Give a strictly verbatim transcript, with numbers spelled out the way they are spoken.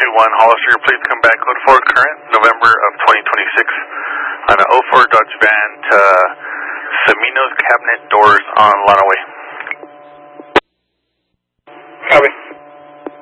two one, Hollister, please come back. Code four current, November of twenty twenty-six, on an oh four Dodge van to Semino's Cabinet Doors on Lanaway.